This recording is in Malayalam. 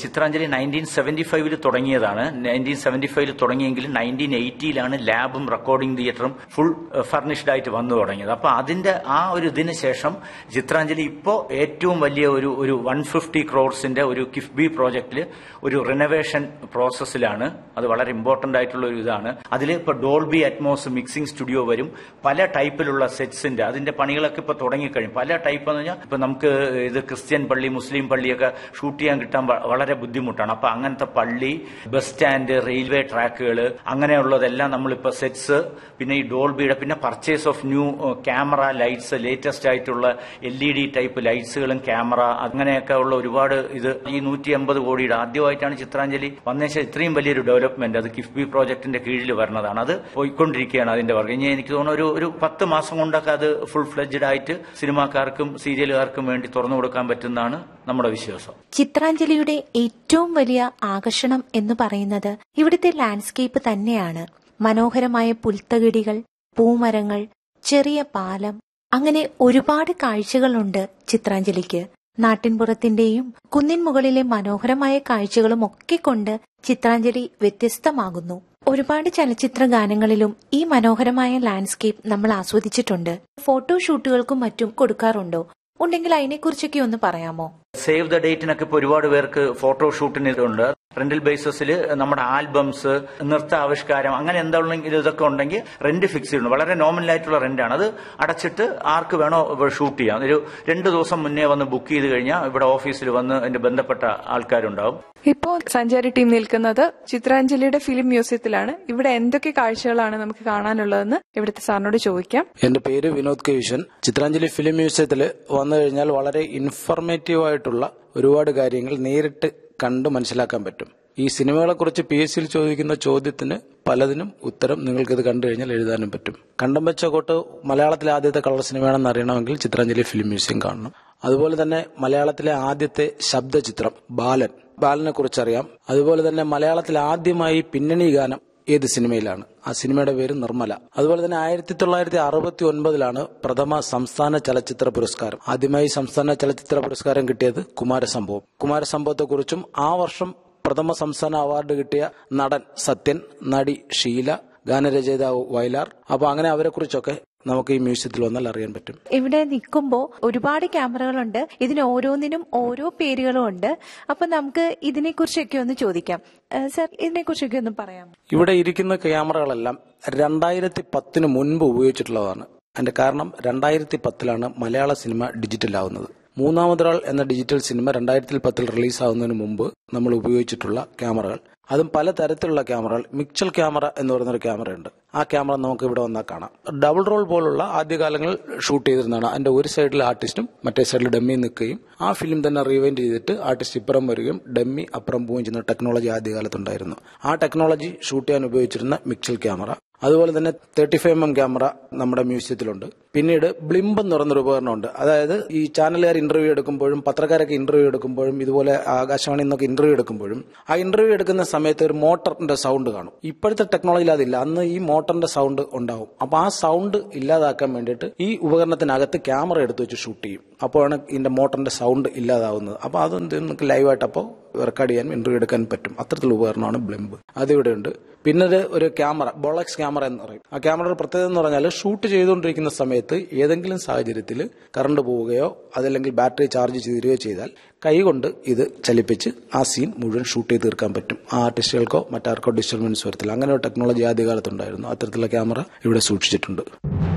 ചിത്രാഞ്ജലി 1975 തുടങ്ങിയതാണ്. 1975 തുടങ്ങിയെങ്കിലും 1980 ലാബും റെക്കോർഡിംഗ് തിയേറ്ററും ഫുൾ ഫർണിഷ്ഡ് ആയിട്ട് വന്നു തുടങ്ങിയത്. അപ്പൊ അതിന്റെ ആ ഒരു ഇതിന് ശേഷം ചിത്രാഞ്ജലി ഇപ്പോ ഏറ്റവും വലിയ ഒരു 150 crores ഒരു കിഫ്ബി പ്രോജക്റ്റിൽ ഒരു റിനോവേഷൻ പ്രോസസ്സിലാണ്. അത് വളരെ ഇമ്പോർട്ടന്റ് ആയിട്ടുള്ള ഒരു ഇതാണ്. അതിൽ ഇപ്പൊ ഡോൾബി അറ്റ്മോസ് മിക്സിംഗ് സ്റ്റുഡിയോ വരും. പല ടൈപ്പിലുള്ള സെറ്റ്സിന്റെ അതിന്റെ പണികളൊക്കെ ഇപ്പൊ തുടങ്ങിക്കഴിഞ്ഞു. പല ടൈപ്പ് എന്ന് പറഞ്ഞാൽ ഇപ്പൊ നമുക്ക് ഇത് ക്രിസ്ത്യൻ പള്ളി, മുസ്ലിം പള്ളിയൊക്കെ ഷൂട്ട് ചെയ്യാൻ കിട്ടാൻ വളരെ ബുദ്ധിമുട്ടാണ്. അപ്പൊ അങ്ങനത്തെ പള്ളി, ബസ് സ്റ്റാൻഡ്, റെയിൽവേ ട്രാക്കുകൾ, അങ്ങനെയുള്ളതെല്ലാം നമ്മളിപ്പോ സെറ്റ്സ്, പിന്നെ ഈ ഡോൾബിയുടെ, പിന്നെ purchase of new camera lights, latest ആയിട്ടുള്ള LED ടൈപ്പ് ലൈറ്റ്സുകളും ക്യാമറ, അങ്ങനെയൊക്കെ ഉള്ള ഒരുപാട് ഇത് ഈ 150 കോടിയുടെ ആദ്യമായിട്ടാണ് ചിത്രാഞ്ജലി വന്നേശം ഇത്രയും വലിയൊരു ഡെവലപ്മെന്റ്. അത് കിഫ്ബി പ്രോജക്ടിന്റെ കീഴിൽ വരുന്നതാണ്. അത് പോയിക്കൊണ്ടിരിക്കുകയാണ് അതിന്റെ വർക്ക്. ഇനി എനിക്ക് തോന്നുന്നു ഒരു 10 മാസം കൊണ്ടൊക്കെ അത് ഫുൾ ഫ്ലെഡ്ജഡ് ആയിട്ട് സിനിമാക്കാർക്കും സീരിയലുകാർക്കും വേണ്ടി തുറന്നു കൊടുക്കാൻ പറ്റുന്നതാണ് നമ്മുടെ വിശ്വാസം. ചിത്രാഞ്ജലിയുടെ ഏറ്റവും വലിയ ആകർഷണം എന്ന് പറയുന്നത് ഇവിടുത്തെ ലാൻഡ്സ്കേപ്പ് തന്നെയാണ്. മനോഹരമായ പുൽത്തകിടികൾ, പൂമരങ്ങൾ, ചെറിയ പാലം, അങ്ങനെ ഒരുപാട് കാഴ്ചകളുണ്ട് ചിത്രാഞ്ജലിക്ക്. നാട്ടിൻപുറത്തിന്റെയും കുന്നിൻ മുകളിലെ മനോഹരമായ കാഴ്ചകളും ഒക്കെ കൊണ്ട് ചിത്രാഞ്ജലി വ്യത്യസ്തമാകുന്നു. ഒരുപാട് ചലച്ചിത്ര ഗാനങ്ങളിലും ഈ മനോഹരമായ ലാൻഡ്സ്കേപ്പ് നമ്മൾ ആസ്വദിച്ചിട്ടുണ്ട്. ഫോട്ടോഷൂട്ടുകൾക്കും മറ്റും കൊടുക്കാറുണ്ടോ? ഉണ്ടെങ്കിൽ അതിനെക്കുറിച്ചൊക്കെ ഒന്ന് പറയാമോ? സേവ് ദ ഡേറ്റിനൊക്കെ ഇപ്പൊ ഒരുപാട് പേർക്ക് ഫോട്ടോഷൂട്ടിന് ഇതുണ്ട്. റെന്റൽ ബേസിസിൽ നമ്മുടെ ആൽബംസ്, നൃത്ത ആവിഷ്കാരം, അങ്ങനെ എന്തെങ്കിലും ഇതൊക്കെ ഉണ്ടെങ്കിൽ റെന്റ് ഫിക്സ് ചെയ്യുന്നു. വളരെ നോമിനൽ ആയിട്ടുള്ള റെന്റാണ്. അത് അടച്ചിട്ട് ആർക്ക് വേണോ ഷൂട്ട് ചെയ്യാം. ഒരു 2 ദിവസം മുന്നേ വന്ന് ബുക്ക് ചെയ്ത് കഴിഞ്ഞാൽ ഇവിടെ ഓഫീസിൽ വന്ന് അതിന്റെ ബന്ധപ്പെട്ട ആൾക്കാരുണ്ടാവും. ഇപ്പോ സഞ്ചാരി ടീം നിൽക്കുന്നത് ചിത്രാഞ്ജലിയുടെ ഫിലിം മ്യൂസിയത്തിലാണ്. ഇവിടെ എന്തൊക്കെ കാഴ്ചകളാണ് നമുക്ക് കാണാനുള്ളതെന്ന് ഇവിടുത്തെ സാറിനോട് ചോദിക്കാം. എന്റെ പേര് വിനോദ് കെ വിശ്വൻ. ചിത്രാഞ്ജലി ഫിലിം മ്യൂസിയത്തിൽ വന്നു കഴിഞ്ഞാൽ വളരെ ഇൻഫർമേറ്റീവ് ആയിട്ടുള്ള ഒരുപാട് കാര്യങ്ങൾ നേരിട്ട് കണ്ട് മനസ്സിലാക്കാൻ പറ്റും. ഈ സിനിമകളെ കുറിച്ച് PSC ചോദിക്കുന്ന ചോദ്യത്തിന് പലതിനും ഉത്തരം നിങ്ങൾക്കിത് കണ്ടു കഴിഞ്ഞാൽ എഴുതാനും പറ്റും. കണ്ടം വെച്ച കോട്ട് മലയാളത്തിലെ ആദ്യത്തെ കളർ സിനിമയാണെന്ന് അറിയണമെങ്കിൽ ചിത്രാഞ്ജലി ഫിലിം മ്യൂസിയം കാണണം. അതുപോലെ തന്നെ മലയാളത്തിലെ ആദ്യത്തെ ശബ്ദചിത്രം ബാലനെ കുറിച്ചറിയാം. അതുപോലെ തന്നെ മലയാളത്തിൽ ആദ്യമായി പിന്നണി ഗാനം ഏത് സിനിമയിലാണ്? ആ സിനിമയുടെ പേര് നിർമ്മല. അതുപോലെ തന്നെ 1969 പ്രഥമ സംസ്ഥാന ചലച്ചിത്ര പുരസ്കാരം. ആദ്യമായി സംസ്ഥാന ചലച്ചിത്ര പുരസ്കാരം കിട്ടിയത് കുമാരസംഭവത്തെക്കുറിച്ചും ആ വർഷം പ്രഥമ സംസ്ഥാന അവാർഡ് കിട്ടിയ നടൻ സത്യൻ, നടി ഷീല, ഗാനരചയിതാവ് വയലാർ. അപ്പൊ അങ്ങനെ അവരെ കുറിച്ചൊക്കെ നമുക്ക് ഈ മ്യൂസിയത്തിൽ വന്നാൽ അറിയാൻ പറ്റും. ഇവിടെ നിൽക്കുമ്പോ ഒരുപാട് ക്യാമറകളുണ്ട്. ഇതിന് ഓരോന്നിനും ഓരോ പേരുകളും ഉണ്ട്. അപ്പൊ നമുക്ക് ഇതിനെക്കുറിച്ചൊക്കെ ഒന്ന് ചോദിക്കാം. സർ, ഇതിനെക്കുറിച്ചൊക്കെ ഒന്ന് പറയാം. ഇവിടെ ഇരിക്കുന്ന ക്യാമറകളെല്ലാം 2010 മുൻപ് ഉപയോഗിച്ചിട്ടുള്ളതാണ്. അതിന്റെ കാരണം 2010 മലയാള സിനിമ ഡിജിറ്റൽ ആവുന്നത്. മൂന്നാമതൊരാൾ എന്ന ഡിജിറ്റൽ സിനിമ 2010 റിലീസാവുന്നതിന് മുമ്പ് നമ്മൾ ഉപയോഗിച്ചിട്ടുള്ള ക്യാമറകൾ, അതും പല തരത്തിലുള്ള ക്യാമറകൾ. മിക്സൽ ക്യാമറ എന്ന് പറയുന്നൊരു ക്യാമറയുണ്ട്. ആ ക്യാമറ നമുക്ക് ഇവിടെ വന്നാൽ കാണാം. ഡബിൾ റോൾ പോലുള്ള ആദ്യകാലങ്ങളിൽ ഷൂട്ട് ചെയ്തിരുന്നതാണ്. അതിന്റെ ഒരു സൈഡിൽ ആർട്ടിസ്റ്റും മറ്റേ സൈഡിൽ ഡമ്മി നിൽക്കുകയും ആ ഫിലിം തന്നെ റീവൈൻഡ് ചെയ്തിട്ട് ആർട്ടിസ്റ്റ് ഇപ്പുറം വരികയും ഡമ്മി അപ്പുറം പോവുകയും ചെയ്യുന്ന ടെക്നോളജി ആദ്യകാലത്തുണ്ടായിരുന്നു. ആ ടെക്നോളജി ഷൂട്ട് ചെയ്യാൻ ഉപയോഗിച്ചിരുന്ന മിക്സൽ ക്യാമറ. അതുപോലെ തന്നെ 35mm ക്യാമറ നമ്മുടെ മ്യൂസിയത്തിലുണ്ട്. പിന്നീട് ബ്ലിംബ് എന്ന് പറയുന്നൊരു ഉപകരണമുണ്ട്. അതായത് ഈ ചാനലുകാർ ഇന്റർവ്യൂ എടുക്കുമ്പോഴും പത്രക്കാരൊക്കെ ഇന്റർവ്യൂ എടുക്കുമ്പോഴും ഇതുപോലെ ആകാശവാണി നിന്നൊക്കെ ഇന്റർവ്യൂ എടുക്കുമ്പോഴും ആ ഇന്റർവ്യൂ എടുക്കുന്ന സമയത്ത് ഒരു മോട്ടറിന്റെ സൗണ്ട് കാണും. ഇപ്പോഴത്തെ ടെക്നോളജിയിൽ അതില്ല. അന്ന് ഈ മോട്ടറിന്റെ സൗണ്ട് ഉണ്ടാവും. അപ്പൊ ആ സൗണ്ട് ഇല്ലാതാക്കാൻ വേണ്ടിയിട്ട് ഈ ഉപകരണത്തിനകത്ത് ക്യാമറ എടുത്ത് വെച്ച് ഷൂട്ട് ചെയ്യും. അപ്പോഴാണ് ഇതിന്റെ മോട്ടറിന്റെ സൗണ്ട് ഇല്ലാതാവുന്നത്. അപ്പൊ അത് നിങ്ങൾക്ക് ലൈവായിട്ട് അപ്പോൾ റെക്കോർഡ് ചെയ്യാനും ഇന്റർവ്യൂ എടുക്കാൻ പറ്റും. അത്തരത്തിലുള്ള ഉപകരണമാണ് ബ്ലിംബ്. അതിവിടെ ഉണ്ട്. പിന്നെ ഒരു ക്യാമറ, ബോളക്സ് ക്യാമറ എന്ന് പറയും. ആ ക്യാമറയുടെ പ്രത്യേകത എന്ന് പറഞ്ഞാൽ ഷൂട്ട് ചെയ്തുകൊണ്ടിരിക്കുന്ന സമയത്ത് ഏതെങ്കിലും സാഹചര്യത്തിൽ കറണ്ട് പോവുകയോ അതല്ലെങ്കിൽ ബാറ്ററി ചാർജ് തീരുകയോ ചെയ്താൽ കൈകൊണ്ട് ഇത് ചലിപ്പിച്ച് ആ സീൻ മുഴുവൻ ഷൂട്ട് ചെയ്ത് തീർക്കാൻ പറ്റും. ആ ആർട്ടിസ്റ്റുകൾക്കോ മറ്റാർക്കോ ഡിസ്റ്റർബൻസ് വരത്തില്ല. അങ്ങനെ ഒരു ടെക്നോളജി ആദ്യകാലത്തുണ്ടായിരുന്നു. അത്തരത്തിലുള്ള ക്യാമറ ഇവിടെ സൂക്ഷിച്ചിട്ടുണ്ട്.